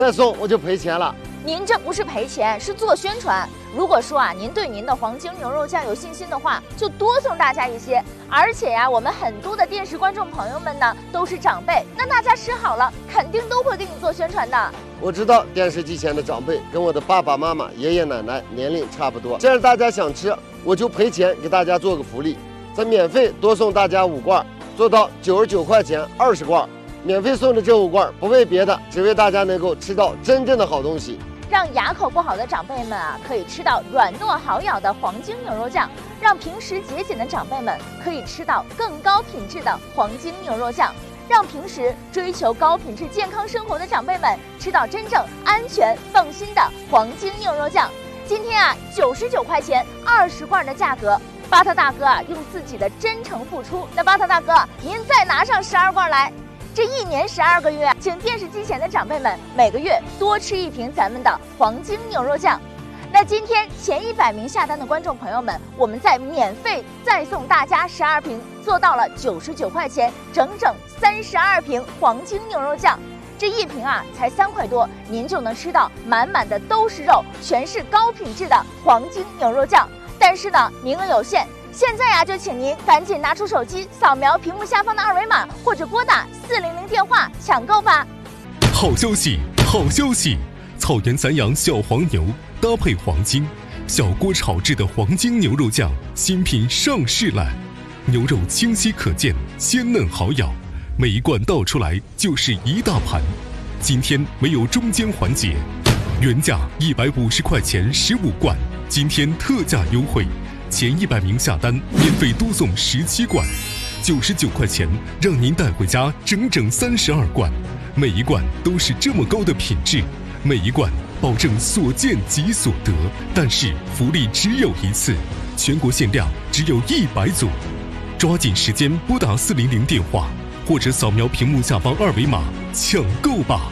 再送我就赔钱了。 您这不是赔钱，是做宣传。如果说您对您的黄金牛肉酱有信心的话，就多送大家一些。而且我们很多的电视观众朋友们呢都是长辈，那大家吃好了，肯定都会给你做宣传的。 我知道电视机前的长辈跟我的爸爸妈妈、爷爷奶奶年龄差不多，既然大家想吃，我就赔钱给大家做个福利，再免费多送大家5罐，做到99块钱20罐。免费送的这5罐不为别的，只为大家能够吃到真正的好东西。 让牙口不好的长辈们可以吃到软糯好咬的黄金牛肉酱，让平时节俭的长辈们可以吃到更高品质的黄金牛肉酱，让平时追求高品质健康生活的长辈们吃到真正安全放心的黄金牛肉酱。今天99块钱20罐的价格，巴特大哥用自己的真诚付出。那巴特大哥，您再拿上12罐来。这1年12个月，请电视机前的长辈们每个月多吃1瓶咱们的黄金牛肉酱。那今天前100名下单的观众朋友们，我们再免费再送大家12瓶，做到了99块钱，整整32瓶黄金牛肉酱。这1瓶才3块多，您就能吃到满满的都是肉，全是高品质的黄金牛肉酱。但是呢，名额有限。现在就请您赶紧拿出手机，扫描屏幕下方的2维码，或者拨打400电话抢购吧。 好消息，好消息！草原散养小黄牛搭配黄金，小锅炒制的黄金牛肉酱新品上市了。牛肉清晰可见，鲜嫩好咬，每一罐倒出来就是一大盘。今天没有中间环节，原价150块钱15罐，今天特价优惠。前100名下单，免费多送17罐，99块钱，让您带回家整整32罐，每一罐都是这么高的品质，每一罐保证所见即所得。但是福利只有一次，全国限量只有100组，抓紧时间拨打400电话，或者扫描屏幕下方2维码抢购吧。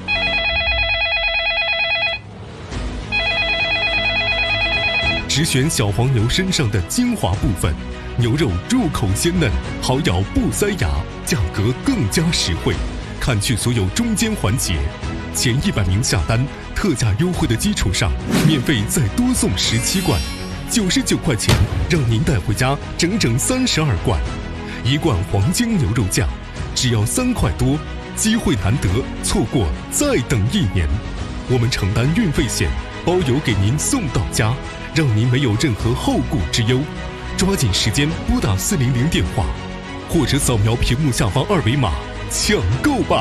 只选小黄牛身上的精华部分，牛肉入口鲜嫩，好咬不塞牙，价格更加实惠。砍去所有中间环节，前100名下单，特价优惠的基础上，免费再多送17罐，99块钱，让您带回家整整32罐。1罐黄金牛肉酱只要3块多，机会难得，错过再等1年。我们承担运费险，包邮给您送到家，让您没有任何后顾之忧。抓紧时间拨打400电话，或者扫描屏幕下方2维码抢购吧。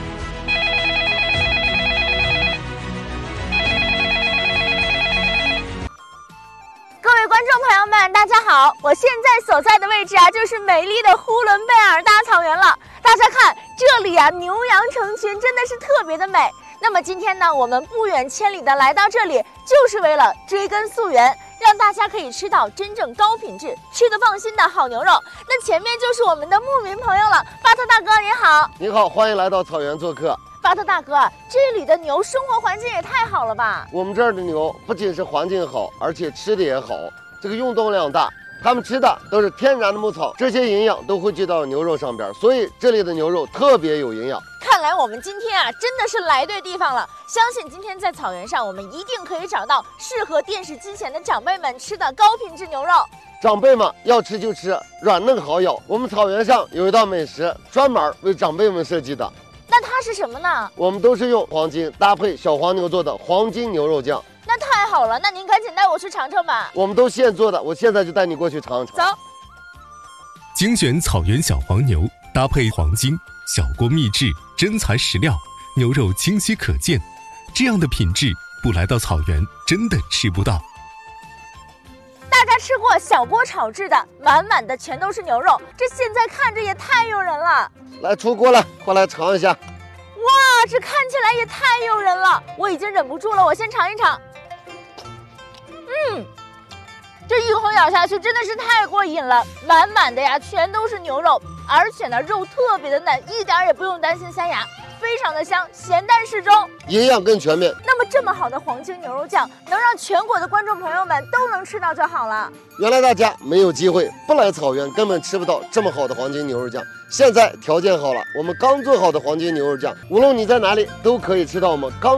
各位观众朋友们，大家好！我现在所在的位置就是美丽的呼伦贝尔大草原了。大家看，这里牛羊成群，真的是特别的美。那么今天呢，我们不远千里的来到这里，就是为了追根溯源，让大家可以吃到真正高品质、吃得放心的好牛肉。那前面就是我们的牧民朋友了，巴特大哥您好。 您好，欢迎来到草原做客。 巴特大哥，这里的牛生活环境也太好了吧？ 我们这儿的牛不仅是环境好，而且吃的也好，这个运动量大。他们吃的都是天然的牧草，这些营养都汇聚到牛肉上边，所以这里的牛肉特别有营养。 看来我们今天真的是来对地方了。相信今天在草原上，我们一定可以找到适合电视机前的长辈们吃的高品质牛肉。 长辈们要吃就吃，软嫩好咬。我们草原上有一道美食，专门为长辈们设计的。 那它是什么呢？ 我们都是用黄金搭配小黄牛做的黄金牛肉酱。 那太好了，那您赶紧带我去尝尝吧。 我们都现做的，我现在就带你过去尝尝。 走。 精选草原小黄牛，搭配黄金，小锅秘制，真材实料，牛肉清晰可见，这样的品质不来到草原真的吃不到。 大家吃过小锅炒制的，满满的全都是牛肉，这现在看着也太诱人了。 来出锅了，快来尝一下。 哇，这看起来也太诱人了，我已经忍不住了，我先尝一尝。这一口咬下去真的是太过瘾了，满满的全都是牛肉，而且呢肉特别的嫩，一点也不用担心塞牙，非常的香，咸淡适中， 营养更全面。 那么这么好的黄金牛肉酱，能让全国的观众朋友们都能吃到就好了。 原来大家没有机会，不来草原根本吃不到这么好的黄金牛肉酱。现在条件好了，我们刚做好的黄金牛肉酱，无论你在哪里都可以吃到我们刚